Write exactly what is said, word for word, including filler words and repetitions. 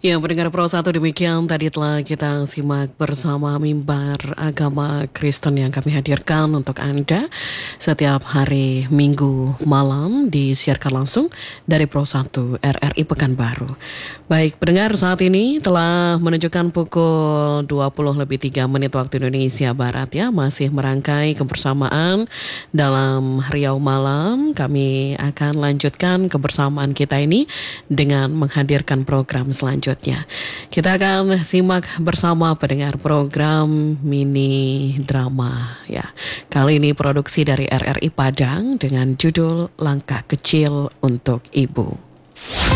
Ya, pendengar Pro satu demikian tadi telah kita simak bersama mimbar agama Kristen yang kami hadirkan untuk Anda setiap hari Minggu malam disiarkan langsung dari Pro satu R R I Pekanbaru. Baik, pendengar, saat ini telah menunjukkan pukul dua puluh lebih tiga menit waktu Indonesia Barat ya, masih merangkai kebersamaan dalam Riau Malam. Kami akan lanjutkan kebersamaan kita ini dengan menghadirkan program selanjutnya. Kita akan simak bersama pendengar program mini drama ya. Kali ini produksi dari R R I Padang dengan judul Langkah Kecil untuk Ibu.